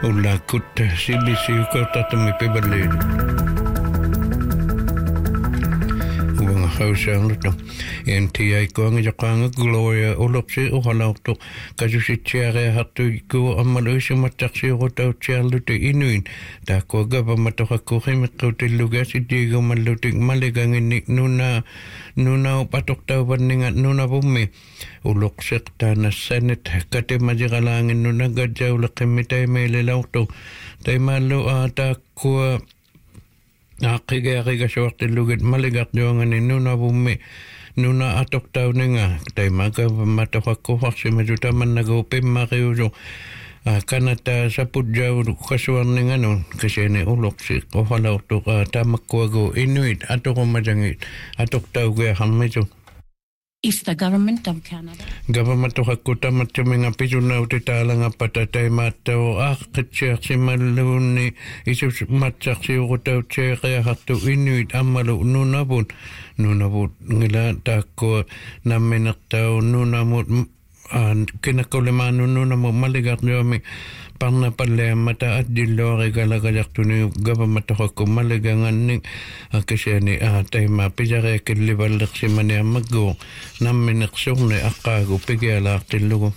Ulla kutta sillisi yukauttatumi pebaleedu. Uanga hausaanluto. NTI koanga jakanga Gloria ulopsi uhalauto. Kasusi tiare hattu iku amaluisi mataksi rotau tiarlute inuin. Tako gavamatoka kuhimikauti lugasi diego malutik maligangini nuna upatok vanninga nuna bumi. Uloksik tana Senate kate majigalangin nuna gadjaw lakimitai meile lauto. Tai malu takua Akiga suarti lugit maligat juangani nuna bumi nuna atok tauninga tai maga matokakko haksi majutaman nago pimmariujo kanata saput jau kasuarninga nun kasene uloksi kohalauto tamakkuago inuit atoko majangit atok tauge hammejo. If the government of Canada Government of Hakuta Mataminga Pijuna Titalanga Patatai Mato Architecture Maluni is Matsaksi Roto Chair Hatu Inuit Amalu Nunabut Nila Tako Naminatao Nunamut and Kinakolemanu Nunamu Maligat Yomi Parna Pale Mata Adilore Galagajaktuni Government of Haku Maliganganing Akashani Taima Pijare Kilival Simania Mago Naminaksone Akago Pigala Tilugo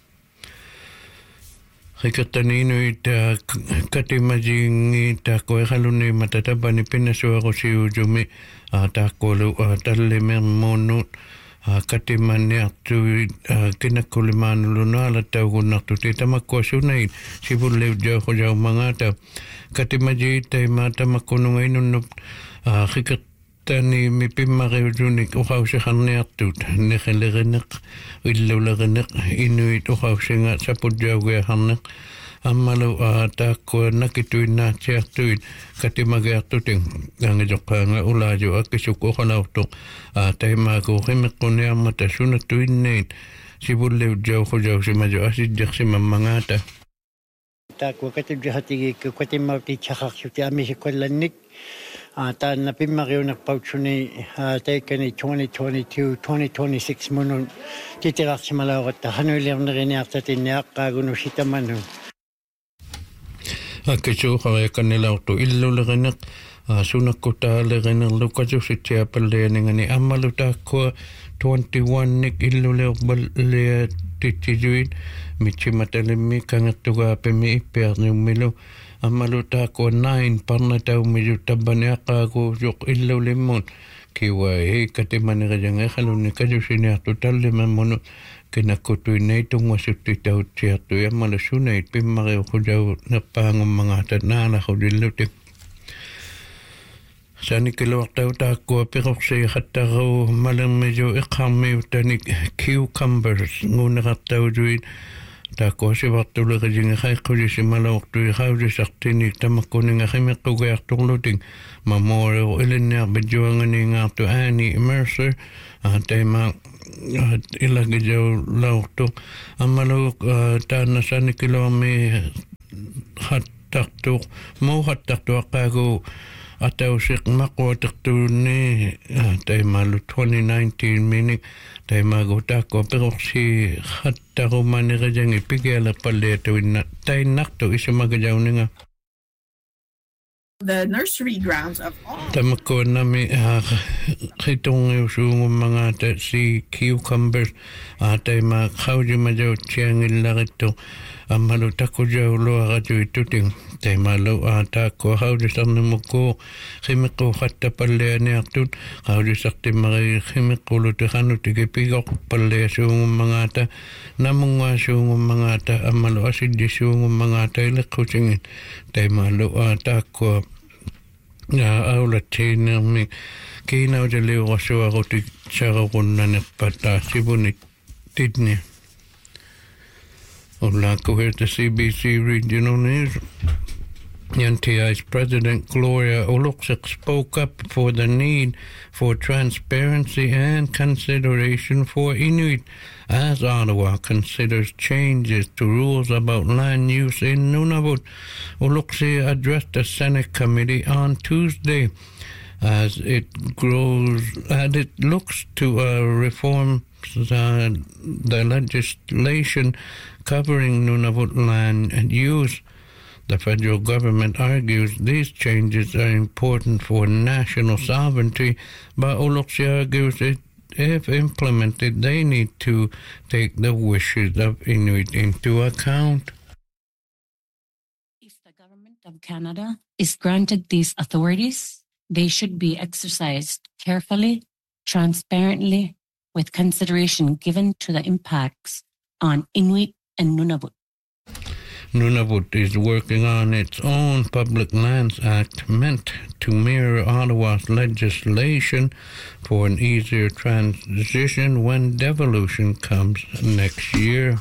Hikatanino Katimajing Tako Haluni Matatabani Pinasuaro Siujumi Takolo Talimer Monut Katimania tu kinakuliman lunala tau naktu tita makosunay sibule jo jau mangata katimaji tay mata makunungay nunup hikatani mipimari ujunik uhaw si hanniatut nekelerenek illularenek inuit uhaw si nga sapud jau gaya hannek Amalu tako nakituin na tiartuin katimagertutin angijokanga ulajo akisuko halauto taimako himikone amata sunatuin nein sibulle jau hojau simajo asidjaksi mamangata tako katibjahatigi katimauti chakaksuti amisikollannik taanna pimmariunak pautsuni taikani 2022-2026 munun titirarsimalaorata hanuiliarneriniartatinniaqqaagunu sitamanu Akisu hawakanilauto illulerenek sunakutaalerenek lukajusitiapaleeningani ammalutakko 21 nik illulerballea titijuin michimatalimi kangattugaapimi ippiarniummilu ammalutakko 9 parnataumiju tabbaniaqqaagu yuq illulimmun kiwa hikatimanirajanga halunni kajusiniartu tallimamunu kinakutuinay tungwasutti tautiatu yamalasunay pimmari hujau napangum mangata nana hudilutik sani kilawtau takko piroksi hattaro malammejo iqhammi utanik cucumbers ngunaqartau juin takko sivartulerajinga haiqulisi malawqtui haudisartinik tamakkuninga himiqqugiarturlutik memorial ilinniarbijuanganiingaartu Annie Mercer taima ilagijau lauto amalu taana sani kilomi hattartu mo hattartu aqagu atausik maqwatertuunni taimalu 2019 minik taimagu takko peroksi hattarumanirejangi pigiala palleatuinna tainnartu isamagajauninga the nursery grounds of all. Tamako nami hitong usung mga si cucumbers atay ma khawji majo chiangil larito amalo tako jo lo rajo ituting tay malo tako hawji sarnumuko khimiko hatta palle ani atut hawji sakti mari khimiko lo tehanu tige pigok palle sung mga ta namunga sung mga ta amalo asid sung mga ta ile kuchingin tay malo tako aula tina mi kina de leo so roti charonna ne pata sibuni tidni Ola koheta CBC regional news NTI's President Gloria Oluksik spoke up for the need for transparency and consideration for Inuit as Ottawa considers changes to rules about land use in Nunavut. Oluksik addressed the Senate committee on Tuesday as it looks to reform the legislation covering Nunavut land and use. The federal government argues these changes are important for national sovereignty, but Oloksi argues that if implemented, they need to take the wishes of Inuit into account. If the government of Canada is granted these authorities, they should be exercised carefully, transparently, with consideration given to the impacts on Inuit and Nunavut. Nunavut is working on its own Public Lands Act meant to mirror Ottawa's legislation for an easier transition when devolution comes next year.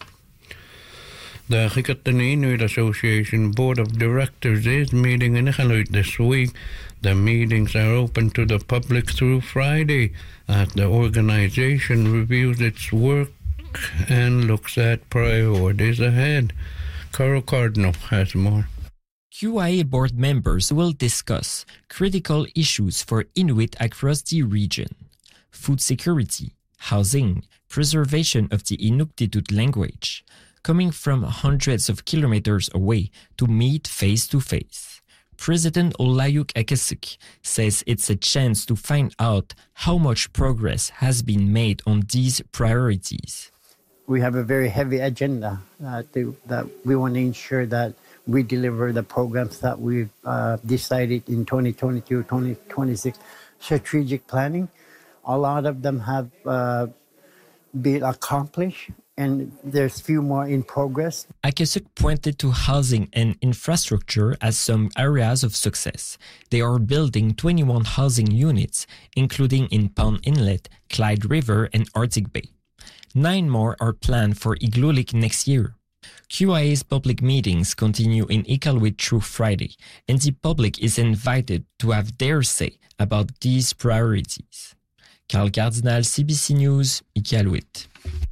The Hikatani Inuit Association Board of Directors is meeting in Iqaluit this week. The meetings are open to the public through Friday as the organization reviews its work and looks at priorities ahead. Carl Cardinal has more. QIA board members will discuss critical issues for Inuit across the region: food security, housing, preservation of the Inuktitut language, coming from hundreds of kilometers away to meet face-to-face. President Olayuk Akesuk says it's a chance to find out how much progress has been made on these priorities. We have a very heavy agenda that we want to ensure that we deliver the programs that we've decided in 2022, 2026 strategic planning. A lot of them have been accomplished, and there's few more in progress. Akesuk pointed to housing and infrastructure as some areas of success. They are building 21 housing units, including in Palm Inlet, Clyde River, and Arctic Bay. 9 more are planned for Igloolik next year. QIA's public meetings continue in Iqaluit through Friday, and the public is invited to have their say about these priorities. Carl Cardinal, CBC News, Iqaluit.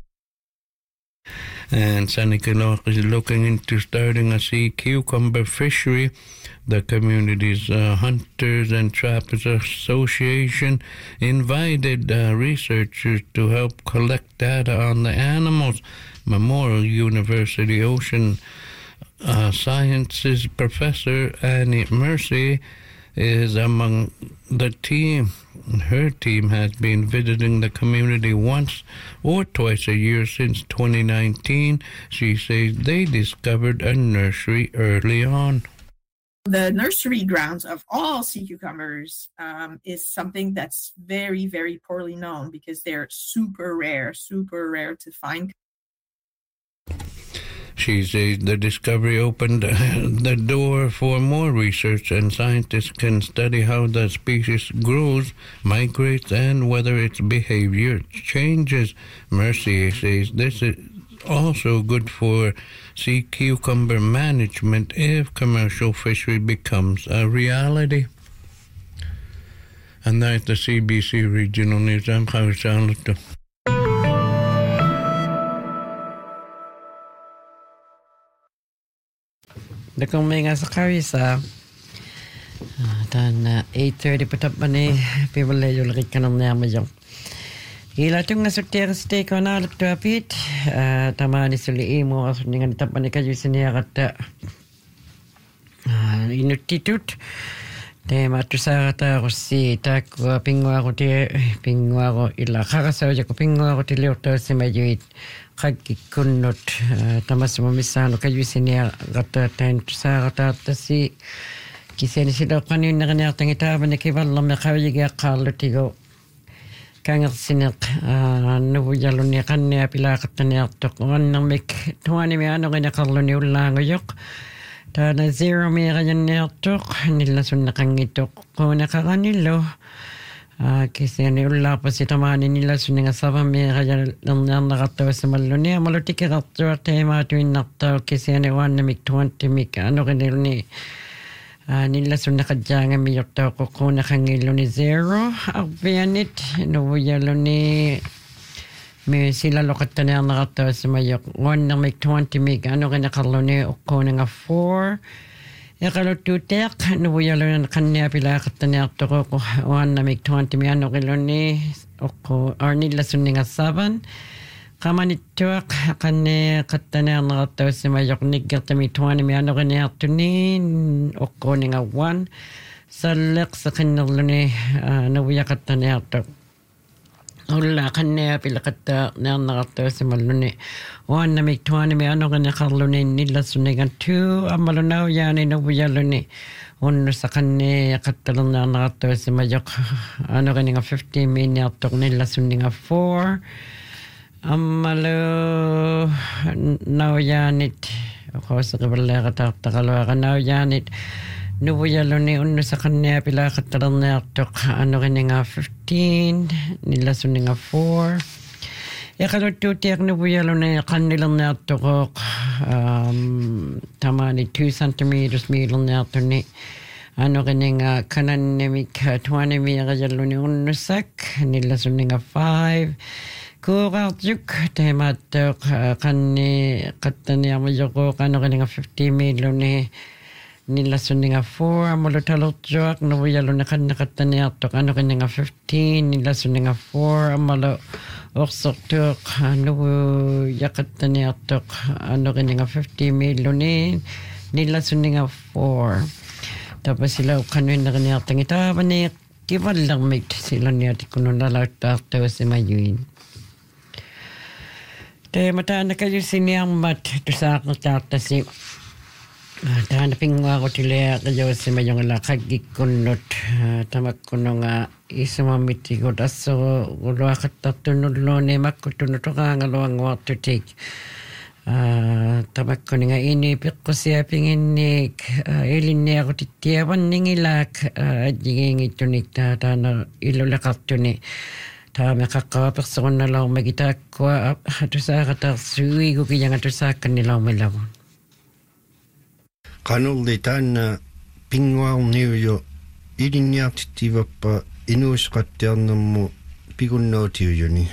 And Sanikalok is looking into starting a sea cucumber fishery. The community's Hunters and Trappers Association invited researchers to help collect data on the animals. Memorial University Ocean Sciences Professor Annie Mercy is among the team. Her team has been visiting the community once or twice a year since 2019. She says they discovered a nursery early on. The nursery grounds of all sea cucumbers is something that's very, very poorly known because they're super rare to find. She says the discovery opened the door for more research, and scientists can study how the species grows, migrates, and whether its behavior changes. Mercier says this is also good for sea cucumber management if commercial fishery becomes a reality. And that's the CBC Regional News. I'm Kyle Charlotte. Dakong may nga sa Carissa. Dan 8:30 patap ba ni Pibale yung lakit ka nang niyama yung. Ila itong nga sutera sa take on alap to apit. Tama ni suli imo kaso nga nitap ba ni kayo siniya kata Inuktitut. Te matusa kata ako si tako pingwa ko ila kakasaw ko pingwa ko ti liuto si majuit. Kagikunot tamas mamisano kayo siniya kata ten sa kata si kiseni sila kanina kanya tangitaban ni kibalam na kayo gakalo tigo kangat sinak nubuyalo ni kanya pila kata niya tok nang mik tuwani mi ano kanya kalo ni ulang yok tada zero mi kanya niya tok nila sun nakangitok ko nakakanilo kasi ni ulla pa si tamani nila sun nga saba mi kaya nang nakatawa sa malo niya malutik katawa tema tuwin naktaw kasi ni wan na mik 20 mik ano kanilo ni nila sun nakadjanga mi yokta ko kuna kangilo ni zero agbianit nubuyalo ni mi sila lokata na nakatawa sa mayok one na may 20 mig ano kinakalo ni ko nga 4 yakalo tutek nubuyalo na kanya pila katanya to ko one na may 20 mig ano kilo ni ko or nila sun nga 7 qamanittuaq qanne qattanearneqartaussimajoq nikkertami tuanimi anoqiniartunin oqquuningawan salleq seqinnerluni nuviyaqattaneartuq ulla qannea pilaqatta nearneqartausimalluni uannamik tuanimi anoqiniqarluni nillasunigantu ammalunau yaani nuviyalluni unnusaqanni qattalernearneqartausimajoq anoqiniga 15 miniartuq nillasuniga 4 ammalu nauyaanit qoosiqiballeeqataartaqaluaqa nauyaanit nuvuyalluni unnusaqannea pilaaqattalerneartuq anoqiniga 15 nillasuniga 4 eqaluttuutiaq nuvuyalluni qannilerneartuqoq tamani 2 centimeters miilerneartuni anoqiniga kanannemik 20 miiqajalluni unnusak nillasuniga 5 Kuuqaartuk teemaattuq qanni qattaniarmijoqoq anoqiniga 50 miilluni nillasuniga 4 ammalutalertuaq nuvuyalluni qanni qattaniartuq anoqiniga 15 nillasuniga 4 ammalu orsortuq nuvuyaqattaniartuq anoqiniga 50 miilluni nillasuniga 4 tapasila uqqanuinneqiniartangi taavani kivallermik silaniatikununalautaartausimayuin Teemataana kayusiniarmat tusaaqertaartasi taana pinguaqutilia qajuussimayongala qaggikkunnut tamakkununga isumammittigut assuruaqattartunulluuni makkuttunutoqaangaluanguartutik tamakkuninga ini piqqusiapinginnik ilinniaqutittiavanningilaak ajjigiingittunik taana iluleqartuni Taame qaqqawapersorunnalaumagitaakkua tusaaqatarsuigu kijanga tusaakkannilaumillavun Qanulli taanna pinguarniujo ilinniartittivappa inuusqattiarnermu pigunnautiujuni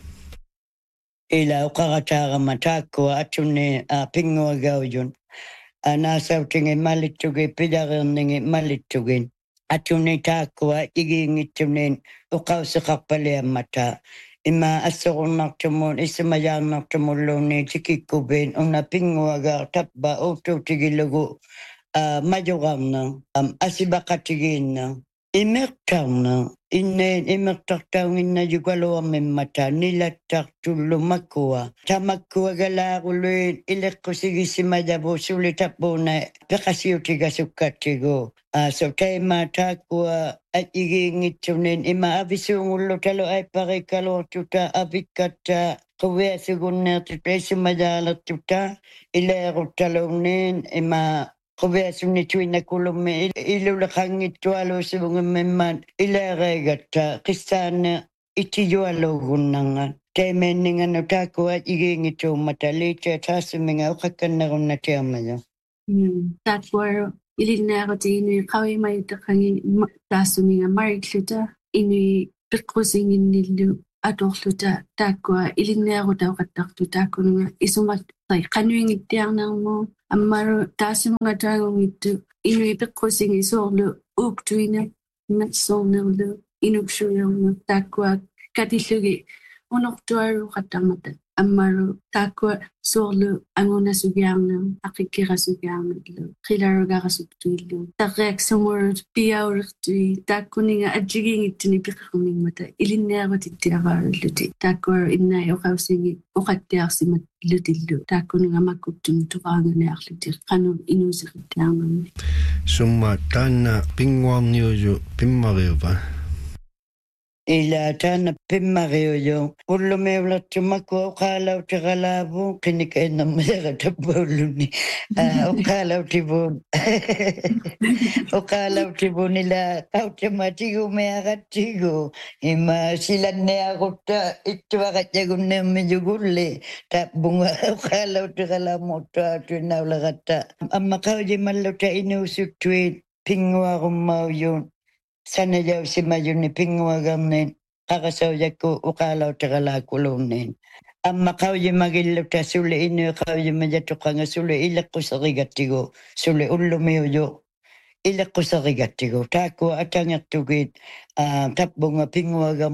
Ila uqaqataaqama taakkua atunni pinguagaujun anaasautingi malittugi pidareerningi malittugin Atunni taakkua igiingittunin uqausiqarpaliammata ima assorunnartumun ismajaarnartumulluunni tikikkubin una pinguagaa tappa uutuutigilugu majuqarna asibaqatigiinna imertarna inneen imertartaunginna jugaluarmimmata nilattartullu makkua tamakkuagalaaruliin ileqqusigissimajavu sulitappuuna peqasiutigasukkattigu so teema taakkua ajigiingitsunin ima avisuungullu talo aiparikaluortuta avikkatta quviasugunneertuta issimajaalertuta ileeruttalunniin ima quviasunnituinnakulummi iluleqangittualuusuvungimman ileereegatta qissaanne ittijualuugunnangan teemeenningannu taakkua ajigiingitsuummata liitia taassuminga uqakkannerunnatiamaja Taakkua Ilinneerati inui qawimayutaqangi taassuminga marikluta inui piqqusinginnillu atorluta taakkua ilinneerutauqattartu taakkununga isumat qanuingittiarnermu ammaru taassumunga taagungittu inui piqqusingi soorlu uuktuina natsoornerlu inuksuyorlu taakkua katillugi unortuaruqattarmata ammaru taakkua soorlu angunasugiarner aqikkirasugiarnerlu qilarugarasuktuillu tarreaksumurut piaurertui taakkuninga ajjigiingittuni piqermingmata ilinneerutittiaraarulluti taakkua innai oqausingi oqattiarsimat lutillu taakkuninga makkuttuni tuqaanganearluti qanu inuusiqittiarnermi summa taanna pinguarniuju pimmariupa Ila taana pimmariujo ullumiulattumakku uqaalautiqalaavu qinikainnammasaratappauluni uqaalautibun ila automatigu ima silanneaqutta ittuaqatjagunneermijugulli tappbunga uqaalautiqalaamuttuatuinnaulaqatta ammaqaujimalluta inuusuktuit pinguarummaujuun sanajausimayunni pinguagarnin qaqasaujakku uqaalautiqalaakulunnin amma qaujimagilluta suli inu qaujimajatuqanga suli ileqquserigattigu suli ullumiuju ileqquserigattigu taakku atangertugit tappbunga pinguagammuun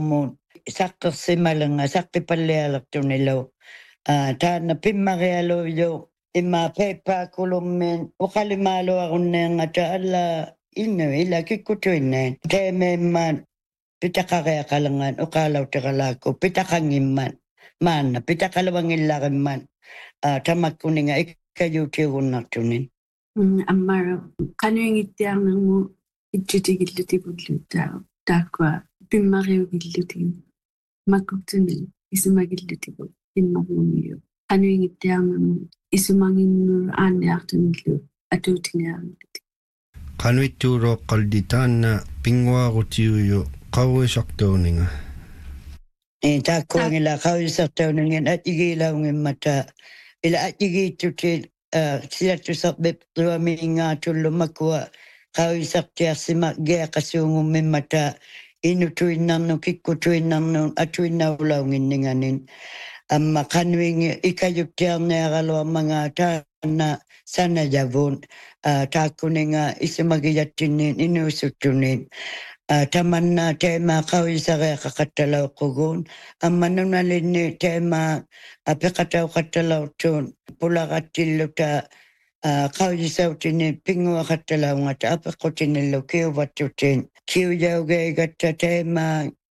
saqqersimalanga saqqipallialertunilo taana pimmaqialo yo imma pepa kulummen uqalimaaluarunneengata alla innu ila kikkutuinneen teememman pitaqariaqalangan uqaalauteralaakku pitaqangimman maanna pitaqalawangillaqimman tamakkuninga ikkayuutiugunnartunin Ammara qanuingittiarnermu itjutigillutipullutaa taakwa pimmariugillutin makkutuni isumagillutipu pimmaruumiu qanuingittiarnermu isumanginnu aanniartunillu atuutiniarnilluti qanuittuuroqqalditaanna pinguarutiuyu qauisartuuninga taakkuangila qauisartuuningen atigiilaungimmata ila atigiittutil silatusarpip tuamiingaatullu makua qauisartiarsima geaqasuungummimmata inutuinnarnu kikkutuinnarnu atuinnaulaunginninganin amma qanuingi ikayuttiarniaraluarmanga taanna sanajavun taakkuninga isimagiyattinniin inuusuttunin tamanna teema qauisareaqaqattalauqqugun amma nunalinni teema apeqatauqattalaurtuun pulaqattilluta qauisautini pinguaqattalaungata apequtinillu kiuvattutin kiujaugeegatta teema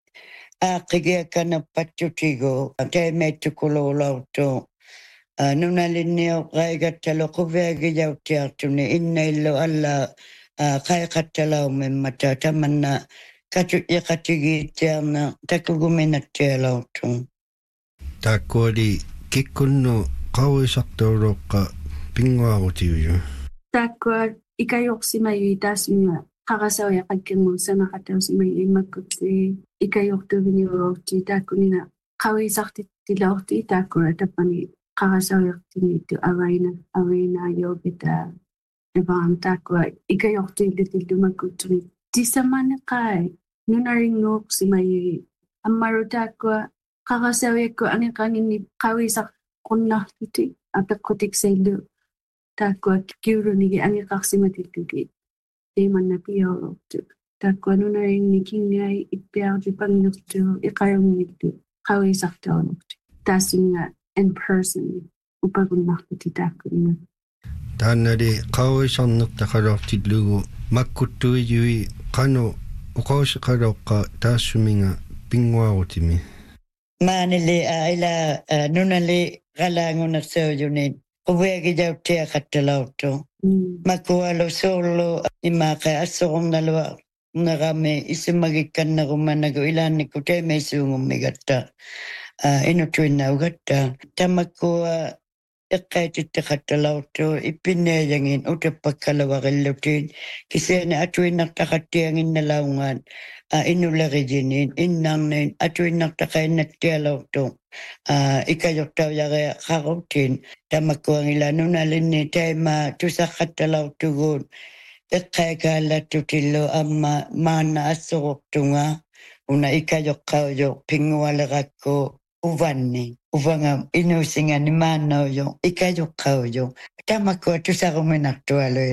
aaqigiakanappattutigu teemeettukuluulautu nunalinniu qaigattalo quviagijauttiartuni innaillu alla qaiqattalaumimmata tamanna katutiqatigiittiarna takuguminattialautu taakkuali kikkunnu qauisartuuruqqa pinguarutiuyu taakwa ikayuqsimayui taasmiua qarasauya qakkimmu sanaqatausimayu immakkutti ikayuqtuviniuruorti taakkunina qawisartittilaorti taakkura tappani qarasauyortiniittu avaina yoogita ibaan taakwa ikayuqtiillutillumakkuttuni tisamaniqai nunaringuuqsimayui ammaru taakwa qarasauyakku angiqanginni qawisaqqunnartuti apeqqutiksailu taakwa kiurunigi angiqarsimatilluki teemanna piorortu taakwa nunaringni kingai ippiartipangnertu iqayungillu qawisartaortu taasinga in person upagunnartuti taakkunna taannali qauisarnertaqalortillugu makkuttuijui qanu uqausiqaloqqa taassuminga pinguarutimi maanili ila nunali qalaangunersuujunin quviagijauttiaqattalaurtu makualu suullu imaaqe assuqurnalua nerami isimagikkannerumanagu ilaannikku teemeisuungummigatta inutuinnaugatta tamakkua eqqaititteqattalaurtu ippineeyangin utappakkalavarilluttiin kisiani atuinnartaqattianginnalaungaan inulerijinin innarnin atuinnartaqainnattialaurtu ikajortaujarea qaruttiin tamakkuangila nunalinni teema tusaqqattalaurtuguun eqqaikaallattutillu amma maanna assuruqtunga una ikajoqqaujo pingualerakku uvanni uvanga inusingani maannaujo ikajoqqaujo tamakkua tusaruminartualu